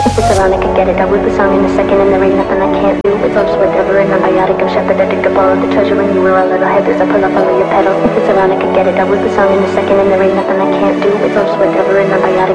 If it's around, I could get it. I whip a song in a second, and there ain't nothing I can't do. It's all just whatever, and I'm biotic. I'm shepherd, addict of all of the treasure. When you were a little headless, I pull up under your pedal. If it's around, I could get it. I whip a song in a second, and there ain't nothing I can't do. It's all just whatever, and I'm biotic.